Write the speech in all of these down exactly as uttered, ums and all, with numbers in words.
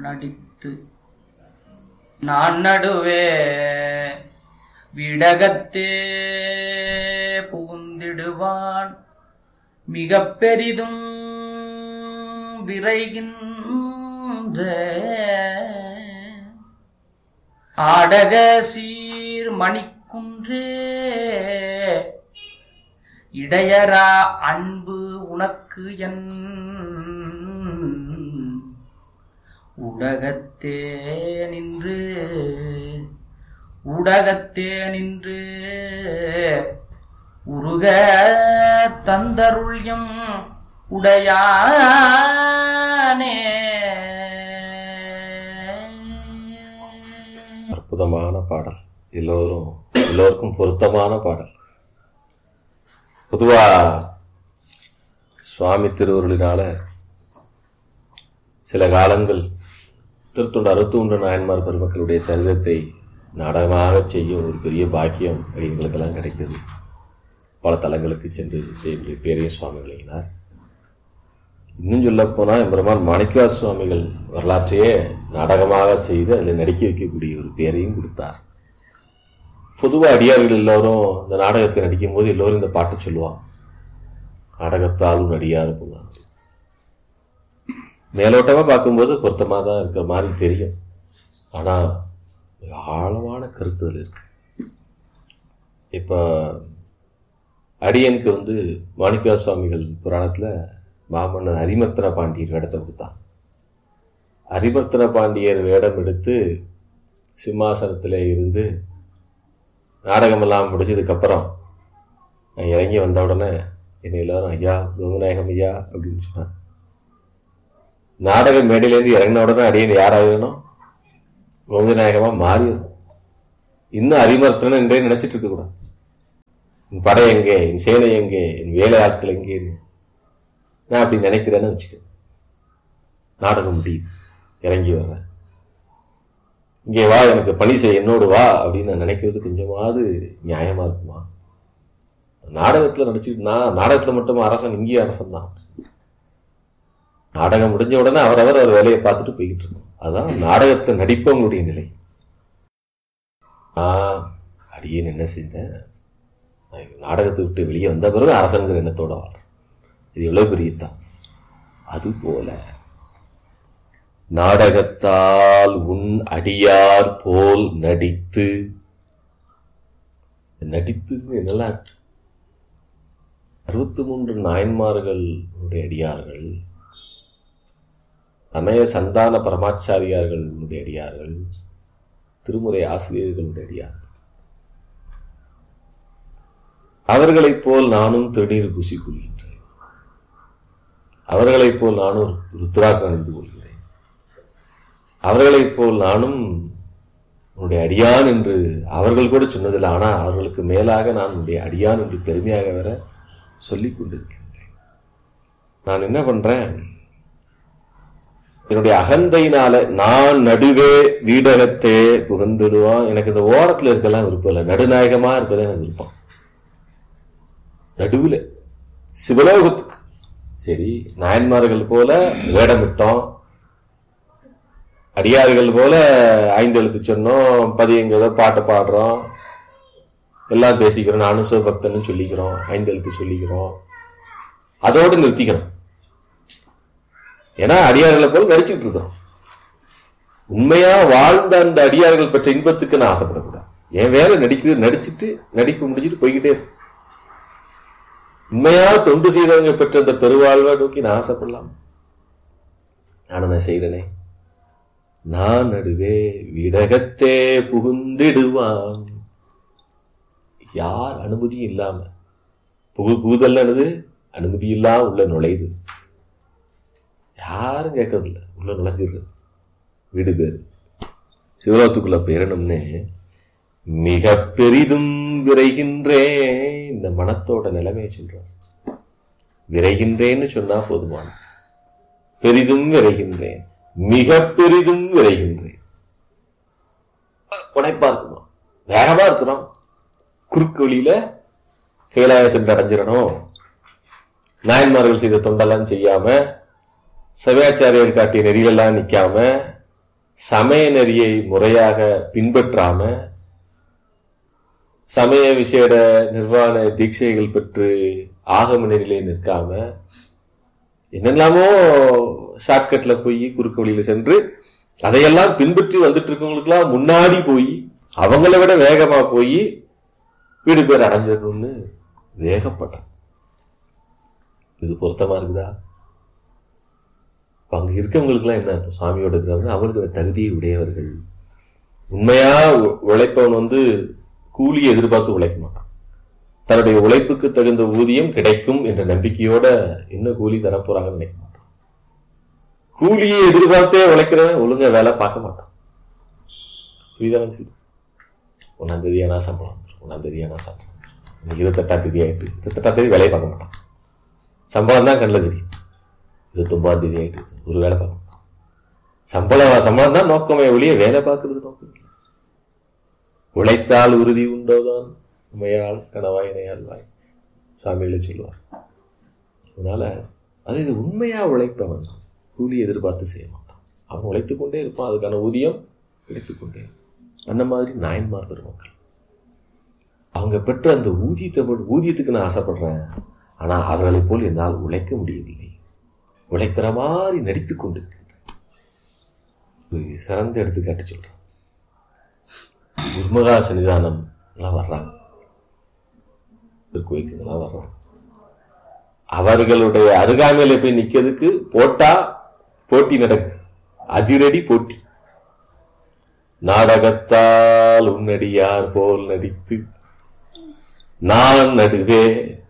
நடித்து நான் நடுவே விடகத்தே புகுந்திடுவான் மிக பெரிதும் விரைகின்ற ஆடக சீர் மணிக்குன்றே இடையரா அன்பு உனக்கு என் உடகத்தே நின்று உடகத்தே நின்று உருக தந்தருள்யம் உடையானே. அற்புதமான பாடல், எல்லோரும் எல்லோருக்கும் பொருத்தமான பாடல். பொதுவா சுவாமி திருவருளினால சில காலங்கள் திருத்தொண்டு அறுபத்தி ஒன்று நாயன்மார் பெருமக்களுடைய சரிதத்தை நாடகமாக செய்யும் ஒரு பெரிய பாக்கியம் எங்களுக்கெல்லாம் கிடைத்தது. பல தலங்களுக்கு சென்று செய்ய பேரைய சுவாமி விளங்கினார். இன்னும் சொல்ல போனா எம்பெருமான் மாணிக்கவா சுவாமிகள் வரலாற்றையே நாடகமாக செய்து அதில் நடிக்க வைக்கக்கூடிய ஒரு பேரையும் கொடுத்தார். பொதுவாக அடியார்கள் எல்லோரும் இந்த நாடகத்தை நடிக்கும் போது எல்லோரும் இந்த பாட்டு சொல்லுவாங்க, நாடகத்தாலும் நடிகார் போனாங்க. மேலோட்டமா பார்க்கும்போது பொருத்தமா தான் இருக்கிற மாதிரி தெரியும், ஆனா ஆழமான கருத்துகள் இருக்கு. இப்ப அடியனுக்கு வந்து மாணிக்கவா சுவாமிகள் புராணத்துல மாமன்னர் அரிமர்த்தன பாண்டியர் வேடத்தை கொடுத்தான். அரிமர்த்தன பாண்டியர் வேடம் எடுத்து சிம்மாசனத்துல இருந்து நாடகமெல்லாம் முடிச்சதுக்கு அப்புறம் நான் இறங்கி வந்த உடனே என்னை எல்லாரும் ஐயா கோவிநாயகம் ஐயா அப்படின்னு சொன்னான். நாடக மேடையிலேருந்து இறங்கின உடனே அடியன் யாராகணும், கோவிநாயகமா மாறிடும். இன்னும் அரிமர்த்தன என்றே நினைச்சிட்டு இருக்க கூடாது. என் படை எங்கே, என் சேனை எங்கே, என் வேலை ஆட்கள் எங்கே, நான் அப்படி நினைக்கிறேன்னு வச்சுக்க. நாடகம் முடியுது, இறங்கி வர்றேன், இங்கே வா எனக்கு பணி செய்ய என்னோடு வா அப்படின்னு நான் நினைக்கிறது கொஞ்சமாவது நியாயமா இருக்குமா? நாடகத்துல நடிச்சுட்டு நான் நாடகத்துல மட்டும் அரசன், இங்கேயே அரசன் தான். நாடகம் முடிஞ்ச உடனே அவரவர் அவர் வேலையை பார்த்துட்டு போய்கிட்டு இருக்கோம். அதான் நாடகத்தை நடிப்பவங்களுடைய நிலை. ஆஹ் அடியேன் என்ன செய்தேன், நாடகத்தை விட்டு வெளியே வந்த பிறகு அரசங்கிற எண்ணத்தோட வாழ்றேன். இது எவ்வளவு பெரியதான். அதுபோல நாடகத்தால் உன் அடியார் போல் நடித்து, நடித்து நல்லா இருக்கு. அறுபத்தி மூன்று நாயன்மார்களுடைய அடியார்கள், சமய சந்தான பரமாச்சாரியார்களுடைய அடியார்கள், திருமுறை ஆசிரியர்களுடைய அடியார்கள், அவர்களைப் போல் நானும் திருநீர் பூசி கொள்கின்றேன். அவர்களைப் போல் நானும் ருத்ராக்கம் அணிந்து கொள்கிறேன். அவர்களைப் போல் நானும் உன்னுடைய அடியான் என்று அவர்கள் கூட சொன்னதில்லை. ஆனா அவர்களுக்கு மேலாக நான் உன்னுடைய அடியான் என்று பெருமையாக வேற சொல்லிக் கொண்டிருக்கின்றேன். நான் என்ன பண்றேன், என்னுடைய அகந்தையினால நான் நடுவே வீடகத்தே புகுந்துடுவான். எனக்கு இந்த ஓரத்துல இருக்கலாம் விருப்பம் இல்லை, நடுநாயகமா இருக்கதான் எனக்கு விருப்பம். நடுவில் சிவலோகத்துக்கு சரி, நாயன்மார்கள் போல வேடமிட்டோம், அடியார்கள் போல ஐந்து எழுத்து சொன்னோம், பதியங்க பாட்டை பாடுறோம், எல்லாம் பேசிக்கிறோம், நானும் சிவபக்தன்னு சொல்லிக்கிறோம், ஐந்து எழுத்து சொல்லிக்கிறோம், அதோடு நிறுத்திக்கிறோம். ஏன்னா அடியார்களை போல நடிச்சுட்டு இருக்கிறோம். உண்மையா வாழ்ந்த அந்த அடியார்கள் பெற்ற இன்பத்துக்கு நான் ஆசைப்படக்கூடாது. என் வேலை நடிக்கிறது, நடிச்சுட்டு நடிப்பு முடிச்சுட்டு போய்கிட்டே இருக்கு. உண்மையா தொண்டு செய்தவங்க பெற்ற அந்த பெருவாழ்வை நோக்கி நான் ஆசைப்படலாம். நான் என்ன செய்தனே, நான் நடுவே விடகத்தே புகுந்திடுவான். யார் அனுமதியும் இல்லாம புகு புகுதல்னது அனுமதி இல்லாம உள்ள நுழையுது. யாரும் கேட்கறது இல்லை, உள்ள நுழைஞ்சிடுறது. வீடு பேரு சிவலோகத்துக்குள்ள பேரணும்னு மிக பெரிதும் விரைகின்றேன். இந்த மனத்தோட நிலைமையை சொல்றேன். விரைகின்றேன்னு சொன்னா போதுமான, பெரிதும் விரைகின்றேன், மிக பெரிதும் விரைகின்றேன். உனைப்பா இருக்குமா, வேகமா இருக்கிறோம், குறுக்கு வழியில கைலாய சென்று அடைஞ்சிடணும். நாயன்மார்கள் செய்த தொண்டெல்லாம் செய்யாம, சபையாச்சாரியர் காட்டிய நெறியெல்லாம் நிக்காம, சமய நெறியை முறையாக பின்பற்றாம, சமய விசேட நிர்வாண தீட்சைகள் பெற்று ஆகம நெறியிலே நிற்காம, என்னெல்லாமோ ஷார்ட்கட்ல போய் குறுக்கு வழியில சென்று அதையெல்லாம் பின்பற்றி வந்துட்டு இருக்கவங்களுக்கெல்லாம் முன்னாடி போய் அவங்கள விட வேகமா போய் வீடு பேர் அடைஞ்சிடணும்னு வேகப்பட்டான். இது பொருத்தமா இருக்குதா? அங்க இருக்கவங்களுக்கு எல்லாம் என்ன அர்த்தம்? சுவாமியோட இருக்கிறவங்க அவங்களுக்கு தகுதியை உடையவர்கள். உண்மையா உழைப்பவன் வந்து கூலியை எதிர்பார்த்து உழைக்க மாட்டான். தன்னுடைய உழைப்புக்கு தகுந்த ஊதியம் கிடைக்கும் என்ற நம்பிக்கையோட என்ன கூலி தரப்போறாங்கன்னு நினைக்க மாட்டான். கூலியை எதிர்பார்த்தே உழைக்கிறவன் ஒழுங்கா வேலை பார்க்க மாட்டான். புரியுதான்? சொல்லி ஒன்னாம் தேதி ஆனா சம்பளம் வந்துடும், ஒன்னாம் தேதி ஆனா சம்பளம் வந்துடும். இருபத்தெட்டாம் தேதி ஆயிட்டு இருபத்தெட்டாம் தேதி வேலையை பார்க்க மாட்டான். சம்பளம் தான் கண்ணில் தெரியும். இருபத்தொன்பதாம் தேதி ஆயிட்டு ஒரு வேலை பார்க்க மாட்டான். சம்பளம் சம்பளம் தான் நோக்கமே ஒழிய வேலை பார்க்கறது நோக்கம் இல்லை. உழைத்தால் உறுதி உண்டோதான் உமையால் கனவாய் இணையால்வாய் சாமியில சொல்லுவார். அதனால அது இது உண்மையா உழைப்பவன் கூலி எதிர்பார்த்து செய்ய மாட்டான். அவன் உழைத்துக் கொண்டே இருப்பான், அதுக்கான ஊதியம் கிடைத்துக் கொண்டே. அந்த மாதிரி நாயன்மார் பெருமக்கள் அவங்க பெற்ற அந்த ஊதியத்தை ஊதியத்துக்கு நான் ஆசைப்படுறேன், ஆனா அவர்களை போல் என்னால் உழைக்க முடியவில்லை. உழைக்கிற மாதிரி நடித்துக் கொண்டிருக்கின்றேன். சிறந்த எடுத்துக்காட்டு சொல்றேன். குருமகா சன்னிதானம் எல்லாம் வர்றாங்க, கோயிலுக்குலாம் வர்றாங்க. அவர்களுடைய அருகாமையில போய் நிக்கிறதுக்கு போட்டா போட்டி நடக்குது, அதிரடி போட்டி. நாடகத்தால் உன்னடியார் போல் நடித்து நான் நடுவே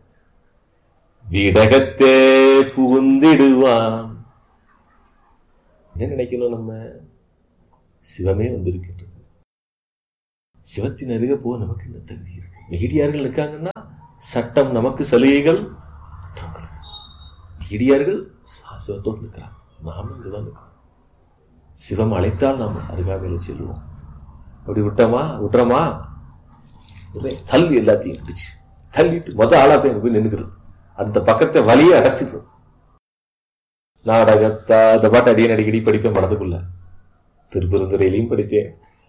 வீடகத்தே புகுந்திடுவான். என்ன நினைக்கணும்? நம்ம சிவமே வந்திருக்கின்றது. சிவத்தின் அருகே போக நமக்கு என்ன தகுதி இருக்கு? நெகிடியார்கள் இருக்காங்கன்னா சட்டம் நமக்கு சலுகைகள். நெகிடியார்கள் சிவத்தோடு இருக்கிறாங்க, நாமும் இங்குதான் இருக்கிறோம். சிவம் அழைத்தால் நாம் அருகாமையில செல்வோம். அப்படி விட்டோமா விட்டுறோமா தள்ளி எல்லாத்தையும் பிடிச்சு தள்ளிட்டு மொதல் ஆளா போய் போய் நின்றுக்கிறது. அந்த பக்கத்தை வழியை அடைச்சிடுறது. நாடகத்தா இந்த பாட்டு அடியே அடிக்கடி படிப்பேன் மனதுக்குள்ள. திருப்பெருந்துறையிலையும் படித்தேன்.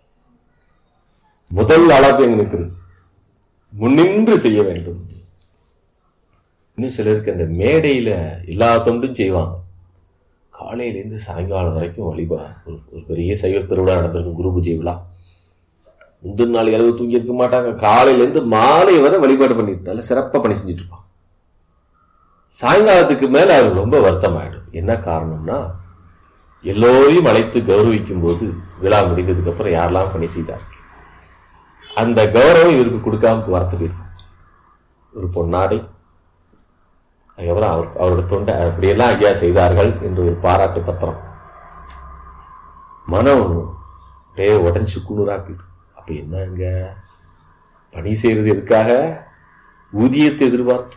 முதல் ஆளா போய் நிற்கிறது, முன்னின்று செய்ய வேண்டும். இன்னும் சிலருக்கு அந்த மேடையில எல்லா தொண்டும் செய்வாங்க. காலையிலேருந்து சாயங்காலம் வரைக்கும் வழிபா ஒரு ஒரு பெரிய சைவ பெருவிழா நடந்திருக்கும், குரு பூஜை விழா. முந்தின நாள் இரவு தூங்கி இருக்க மாட்டாங்க. காலையிலேருந்து மாலை வரை வழிபாடு பண்ணிட்டு நல்ல சிறப்பாக பணி செஞ்சுட்டு இருப்பாங்க. சாயங்காலத்துக்கு மேல அவருக்கு ரொம்ப வருத்தம் ஆயிடும். என்ன காரணம்னா, எல்லோரையும் அழைத்து கௌரவிக்கும் போது விழா முடிந்ததுக்கு அப்புறம் யாரெல்லாம் பணி செய்தார்கள் அந்த கௌரவம் இவருக்கு கொடுக்காம வார்த்தை போயிருக்கும். ஒரு பொன்னாடை, அதுக்கப்புறம் அவர் அவரோட தொண்டை அப்படியெல்லாம் ஐயா செய்தார்கள் என்று ஒரு பாராட்டு பத்திரம். மனம் டே உடஞ்சு குளிராக்கிடும். அப்ப என்னங்க பணி செய்யறது எதுக்காக? ஊதியத்தை எதிர்பார்த்து.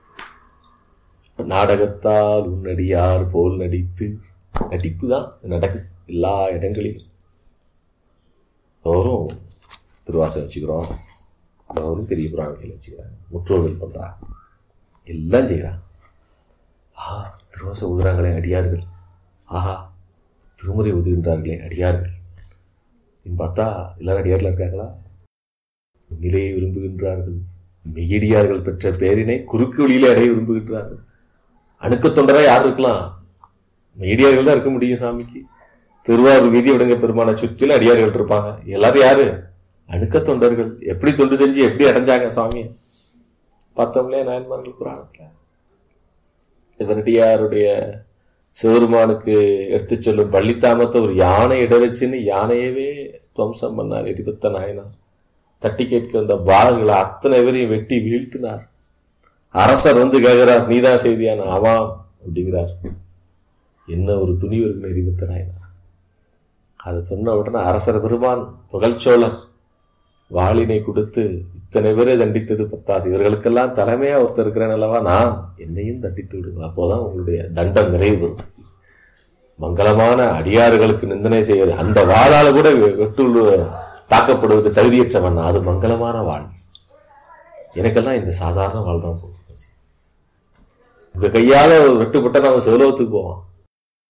நாடகத்தால் உன்னடியார் போல் நடித்து, நடிப்பு தான் நடக்குது எல்லா இடங்களிலும். அவரும் திருவாசகம் வச்சுக்கிறோம், அவரும் பெரிய புராணங்கள் வச்சுக்கிறாங்க, முற்றோர்கள் பண்றாங்க, எல்லாம் செய்யறாங்க. ஆஹா திருவாசம் ஊதுறாங்களே அடியார்கள், ஆஹா திருமுறை ஊதுகின்றார்களே அடியார்கள். பார்த்தா எல்லாரும் அடியார்கள் இருக்காங்களா? நிலையை விரும்புகின்றார்கள். மெய்யடியார்கள் பெற்ற பேரினை குறுக்கு வழியிலே அடைய விரும்புகின்றார்கள். அணுக்க தொண்டரா யார் இருக்கலாம்? மெய்யடியார்கள் தான் இருக்க முடியும் சாமிக்கு. திருவாரூர் வீதி விடங்க பெருமான சுற்றில அடியார்கள் இருப்பாங்க. எல்லாரும் யாரு? அணுக்க தொண்டர்கள். எப்படி தொண்டு செஞ்சு எப்படி அடைஞ்சாங்க சுவாமியை பார்த்தோம்லே நாயன்மார்கள் புராணத்துல. இவனடியாருடைய சிவருமானுக்கு எடுத்து சொல்லும் பள்ளித்தாமத்தை ஒரு யானை இட வச்சுன்னு யானையவே துவம்சம் பண்ணார் எரிபத்த நாயனார். தட்டி கேட்க வந்த பாகங்களை அத்தனை பேரையும் வெட்டி வீழ்த்தினார். அரசர் வந்து கேட்கிறார், நீதான் செய்தியான? ஆமாம் அப்படிங்கிறார். என்ன ஒரு துணிவு இருக்குன்னு எரிபத்த நாயனார். அதை சொன்ன உடனே அரசர் பெருமான் புகழ்ச்சோழர் வாளினை கொடுத்து, இத்தனை பேரை தண்டித்தது பத்தாது, இவர்களுக்கெல்லாம் தலைமையா ஒருத்தர் இருக்கிறேன் அல்லவா, நான் என்னையும் தண்டித்து விடுங்கள், அப்போதான் உங்களுடைய தண்டம் நிறைவு பெறும். மங்களமான அடியார்களுக்கு நிந்தனை செய்வது, அந்த வாழால கூட வெட்டு தாக்கப்படுவதற்கு தகுதியற்றவன், அது மங்களமான வாழ். எனக்கெல்லாம் இந்த சாதாரண வாழ் தான் போகும். உங்க கையால வெட்டுப்பட்ட அவன் சிவலோகத்துக்கு போவான்.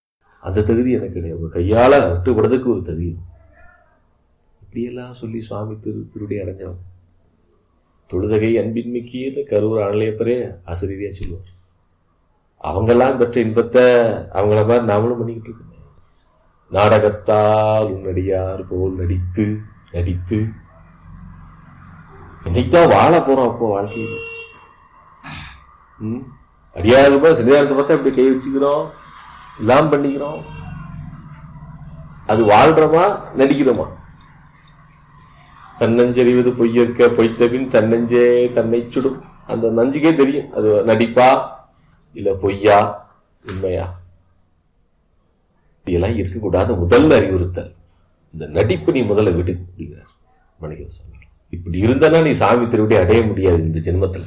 அந்த தகுதி எனக்கு கிடையாது. ஒரு கையால விட்டுவிடுறதுக்கு ஒரு தகுதி. இப்படியெல்லாம் சொல்லி சுவாமி திரு திருடி அடைஞ்சவன். தொழுதகை அன்பின்மிக்கிய கரூர் ஆணையப்பரே ஆசிரியரையா சொல்லுவார். அவங்கெல்லாம் பெற்ற இன்பத்தை அவங்கள மாதிரி நாமளும் பண்ணிக்கிட்டு இருக்கோம். நாடகத்தால் உன்னடியார் போல் நடித்து நடித்து இன்னைக்குதான் வாழ போறோம். அப்போ வாழ்க்கையில் உம் அடியாருப்பா சிறியாரத்தை பார்த்தா இப்படி கை வச்சுக்கிறோம், எல்லாம் பண்ணிக்கிறோம். அது வாழ்றோமா நடிக்கிறோமா? தன்னஞ்செறிவது பொய்யற்க பொய்த்தபின் தன்னஞ்சே தன்னை சுடும். அந்த நஞ்சுக்கே தெரியும் அது நடிப்பா இல்ல பொய்யா உண்மையா. இதெல்லாம் இருக்கக்கூடாது. முதல்ல அறிவுறுத்தல் இந்த நடிப்பு நீ முதல்ல விட்டு அப்படிங்கிறார் மணிகண்ட சுவாமி. இப்படி இருந்தானா நீ சாமி திருவிடி அடைய முடியாது இந்த ஜென்மத்துல.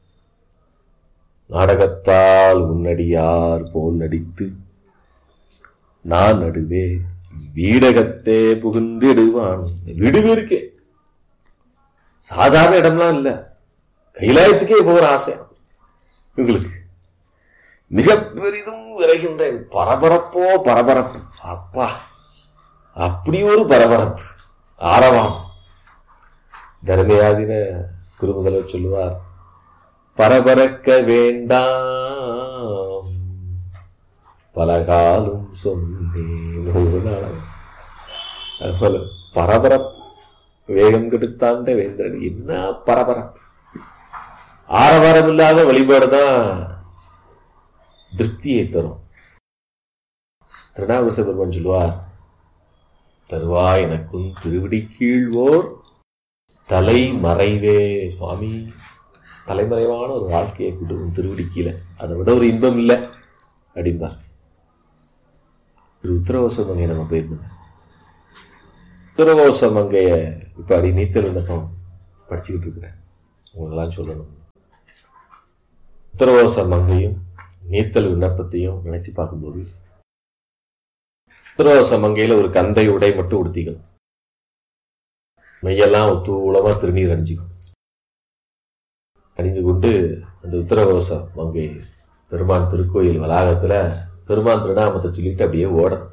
நாடகத்தால் உன்னடியார் போல் நடித்து நான் நடுவே வீடகத்தே புகுந்திடுவான். விடுவே இருக்கே, சாதாரண இடம்லாம் இல்ல, கைலாயத்துக்கே போகிற ஆசை இவங்களுக்கு. மிக பெரிதும் விரைகின்ற பரபரப்போ பரபரப்பு. அப்பா அப்படி ஒரு பரபரப்பு ஆரவாம். தர்மயாதின குருமுதல்வர் சொல்லுவார், பரபரக்க வேண்டாம் பலகாலும் சொன்னேன். அதுபோல பரபரப்பு வேகம் கெடுத்தாண்ட வேந்தன். என்ன பரபரப்பு! ஆரவாரம் இல்லாத வழிபாடுதான் திருப்தியை தரும். திருநாவுக்கரச பெருமான் சொல்லுவார், தருவாய் எனக்கும் திருவிடி கீழ்வோர் தலை மறைவே. சுவாமி தலைமறைவான ஒரு வாழ்க்கையை கொடுக்கும் திருவிடி கீழே, அதை விட ஒரு இன்பம் இல்லை அப்படிம்பார். உத்தரகோச மங்கையை நம்ம போயிருந்தோம். உத்தரகோச மங்கைய இப்ப அடி நீச்சல் விண்ணப்பம் படிச்சுக்கிட்டு இருக்கிறேன். உங்களெல்லாம் சொல்லணும். உத்தரகோச மங்கையும் நீத்தல் விண்ணப்பத்தையும் நினைச்சு பார்க்கும்போது, உத்தரகோச மங்கையில ஒரு கந்தை உடை மட்டும் உடுத்திக்கணும். மையெல்லாம் ஒத்தூளமா திருநீர் அணிஞ்சுக்கணும். அணிந்து கொண்டு அந்த உத்தரகோச மங்கை பெருமான் திருக்கோயில் வளாகத்துல பெருமான் திருநாமத்தை சொல்லிட்டு அப்படியே ஓடணும்.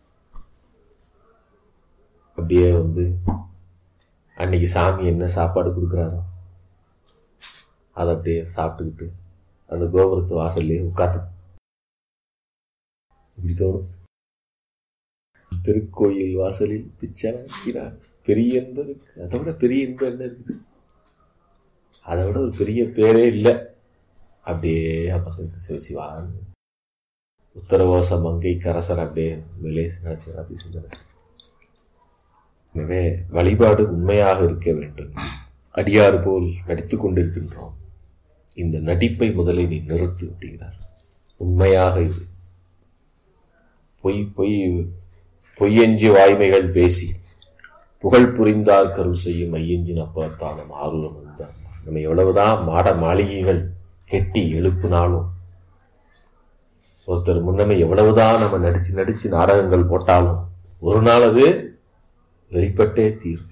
அப்படியே வந்து அன்னைக்கு சாமி என்ன சாப்பாடு கொடுக்குறாரோ அதை அப்படியே சாப்பிட்டுக்கிட்டு அந்த கோபுரத்து வாசல்லையே உட்காந்து இப்படி தோணும். திருக்கோயில் வாசலில் பிச்சை பெரிய இன்பம் இருக்கு. அதை விட பெரிய இன்பம் என்ன இருக்குது? அதை விட ஒரு பெரிய பேரே இல்லை. அப்படியே அப்புறம் சிவசிவான் உத்தரகோச மங்கை கரசர் அப்படியே மேலே நினைச்சு சொல்லுங்க. எனவே வழிபாடு உண்மையாக இருக்க வேண்டும். அடியாறு போல் நடித்துக் கொண்டிருக்கின்றோம். இந்த நடிப்பை முதலில் நீ நிறுத்து அப்படிங்கிறார். உண்மையாக இது. பொய் பொய் பொய்யஞ்சி வாய்மைகள் பேசி புகழ் புரிந்தார் கரு செய்யும் ஐயஞ்சின் அப்பத்தான ஆர்வம் வந்தார். நம்ம எவ்வளவுதான் மாட மாளிகைகள் கெட்டி எழுப்புனாலும், ஒருத்தர் முன்னமே எவ்வளவுதான் நம்ம நடிச்சு நடிச்சு நாடகங்கள் போட்டாலும் ஒரு நாள் அது வெளிப்பட்டே தீரும்.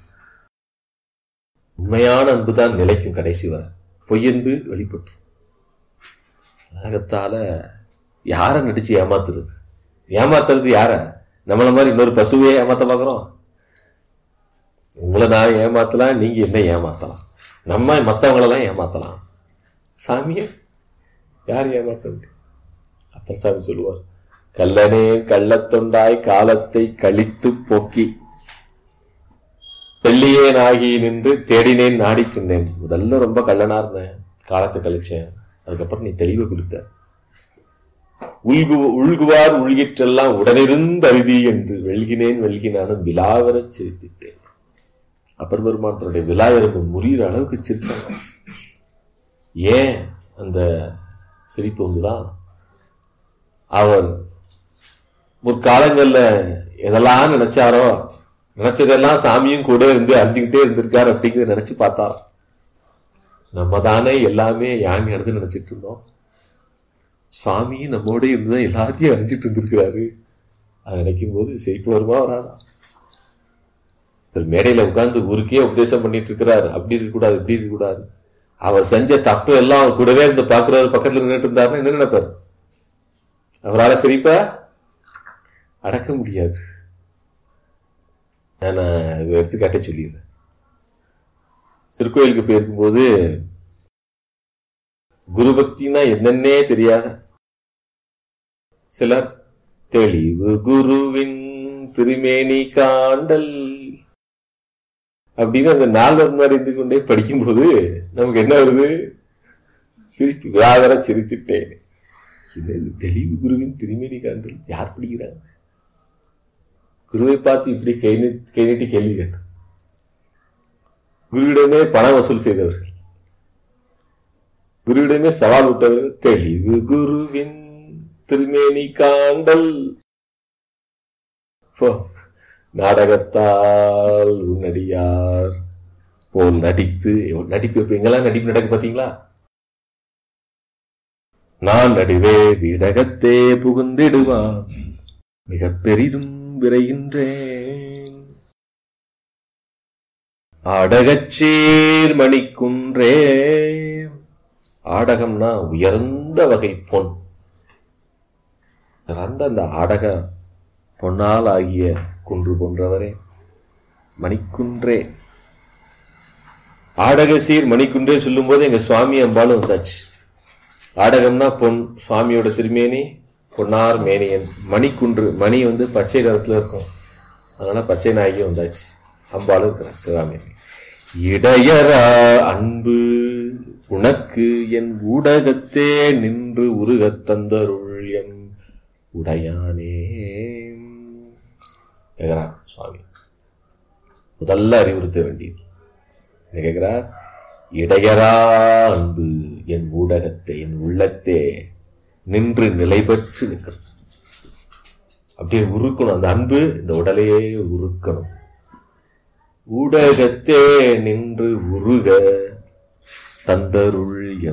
உண்மையான அன்புதான் நிலைக்கும் கடைசி வரை. பொய்யன்பு வெளிப்பட்டு நாடகத்தால யார நடிச்சு ஏமாத்துறது? ஏமாத்துறது யார? நம்மள மாதிரி இன்னொரு பசுவையே ஏமாத்த பாக்குறோம். உங்களை நான் ஏமாத்தலாம், நீங்க என்ன ஏமாத்தலாம், நம்ம மற்றவங்களெல்லாம் ஏமாத்தலாம். சாமிய யார் ஏமாத்த? அப்பர் சாமி சொல்லுவார், கல்லனே கள்ளத்தொண்டாய் காலத்தை கழித்து போக்கி வெள்ளியேன் ஆகி நின்று தேடினேன் நாடிக்கின்றேன். முதல்ல ரொம்ப கள்ளனா இருந்தேன், காலத்தை கழிச்சேன். அதுக்கப்புறம் நீ தெளிவை கொடுத்த. உள்கு உள்குவார் உள்கிற்றெல்லாம் உடனிருந்து அருதி என்று வெல்கினேன் வெல்கினானும் விழாவர சிரித்திட்டேன். அப்பர் பெருமான் தன்னுடைய விழா எறும்பு முறிகிற அளவுக்கு சிரிச்சாங்க. ஏன் அந்த சிரிப்பு வந்துதான், அவர் முற்காலங்கள்ல எதெல்லாம் நினைச்சாரோ நினைச்சதெல்லாம் சாமியும் கூட இருந்து அறிஞ்சுக்கிட்டே இருந்திருக்காரு அப்படிங்கிறத நினைச்சு பார்த்தார். நம்ம தானே எல்லாமே யான் நடந்து நினைச்சிட்டு இருந்தோம். சுவாமி நம்மோட இருந்துதான் எல்லாத்தையும் அறிஞ்சிட்டு இருந்திருக்கிறாரு. அதை நினைக்கும் போது சிரிப்பு வருமா வராதா? மேடையில உட்கார்ந்து ஊருக்கே உபதேசம் பண்ணிட்டு இருக்கிறார். அப்படி இருக்கக்கூடாது, இப்படி இருக்கக்கூடாது. அவர் செஞ்ச தப்பு எல்லாம் அவர் கூடவே இருந்து பாக்குறாரு. பக்கத்துல நின்றுட்டு இருந்தாருன்னா என்ன நினைப்பாரு? அவரால் சிரிப்ப அடக்க முடியாது. நான் எடுத்துக்காட்டே சொல்லிடுறேன். திருக்கோயிலுக்கு போயிருக்கும்போது குரு பக்தினா என்னன்னே தெரியாத சிலர் தெளிவு குருவின் திருமேனி காண்டல் அப்படின்னு அந்த நால்வர் மாதிரி இருந்து கொண்டே படிக்கும்போது நமக்கு என்ன வருது? சிரிப்பு. வியாகர சிரித்துட்டேன். தெளிவு குருவின் திருமேனி காண்டல் யார் படிக்கிறாங்க? குருவை பார்த்து இப்படி கை கை நீட்டி கேள்வி கேட்டார். குருவிடமே பண வசூல் செய்தவர்கள், குருவிடமே சவால் விட்டவர்கள். தெளிவு குருவின் திருமேனி காண்டல். நாடகத்தால் உன்னடியார் போல் நடித்து நடிப்பு. இப்ப எங்கெல்லாம் நடிப்பு நடக்கு பாத்தீங்களா? நான் நடுவே வீடகத்தே புகுந்திடுவான் மிக பெரிதும் விரைகின்றேன். ஆடகச்சேர் மணிக்குன்றே. ஆடகம்னா உயர்ந்த வகை பொன். அந்த ஆடக பொன்னால் ஆகிய குன்று போன்றவரே மணிக்குன்றே. ஆடகசீர் மணிக்குன்றே சொல்லும் போது எங்க சுவாமி அம்பாலும் வந்தாச்சு. ஆடகம்னா பொன், சுவாமியோட திருமேனி பொன்னார் மேனியன். மணிக்குன்று, மணி வந்து பச்சை நிறத்துல இருக்கும், அதனால பச்சை நாயகி வந்தாச்சு. அம்பாலும் இருக்கிறார் சிவாமி. இடையரா அன்பு உனக்கு என் ஊடகத்தே நின்று உருகத் தந்தருள் என் உடையானே கேட்கிறார் சுவாமி. முதல்ல அறிவுறுத்த வேண்டியது என்ன கேட்கிறார்? இடையரா அன்பு என் ஊடகத்தை என் உள்ளத்தே நின்று நிலை பெற்று நிற்கணும். அப்படியே உருக்கணும் அந்த அன்பு, இந்த உடலையே உருக்கணும். ஊடகத்தே நின்று உருக தந்தருள்